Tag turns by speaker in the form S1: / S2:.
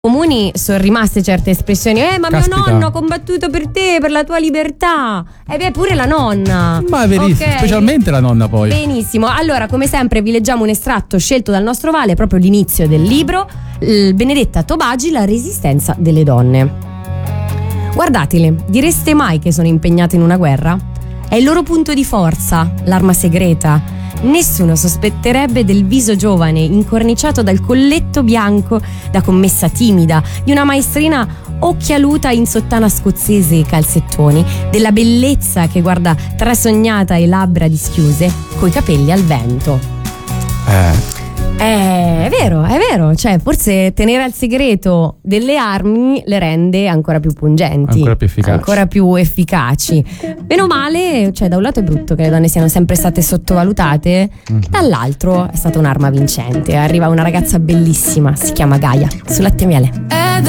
S1: comuni sono rimaste certe espressioni. Ma
S2: Caspita.
S1: mio nonno ha combattuto per te, per la tua libertà. E beh, pure la nonna.
S2: Ma è verissimo,
S1: Ok.
S2: specialmente la nonna poi.
S1: Benissimo, allora come sempre vi leggiamo un estratto scelto dal nostro Vale, proprio l'inizio del libro, Benedetta Tobagi, La resistenza delle donne. Guardatele, direste mai che sono impegnate in una guerra? È il loro punto di forza, l'arma segreta. Nessuno sospetterebbe del viso giovane, incorniciato dal colletto bianco da commessa timida, di una maestrina occhialuta in sottana scozzese e calzettoni, della bellezza che guarda trasognata e labbra dischiuse, coi capelli al vento. È vero, cioè forse tenere al segreto delle armi le rende ancora più pungenti,
S2: ancora più efficaci.
S1: Meno male, cioè da un lato è brutto che le donne siano sempre state sottovalutate, dall'altro è stata un'arma vincente. Arriva una ragazza bellissima, si chiama Gaia, su Latte e Miele.